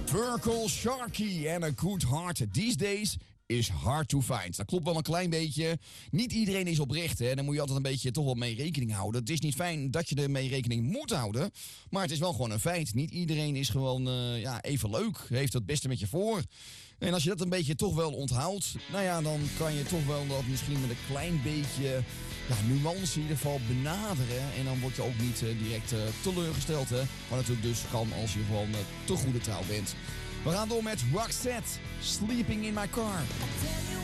Purple Sharky and a Good Heart These Days is hard to find. Dat klopt wel een klein beetje. Niet iedereen is oprecht, hè. Daar moet je altijd een beetje toch wel mee rekening houden. Het is niet fijn dat je ermee rekening moet houden, maar het is wel gewoon een feit. Niet iedereen is gewoon even leuk, heeft het beste met je voor. En als je dat een beetje toch wel onthoudt, nou ja, dan kan je toch wel dat misschien met een klein beetje nuance in ieder geval benaderen. En dan word je ook niet direct teleurgesteld, hè. Maar natuurlijk dus kan als je gewoon te goede trouw bent. We gaan door met Roxette, Sleeping in My Car.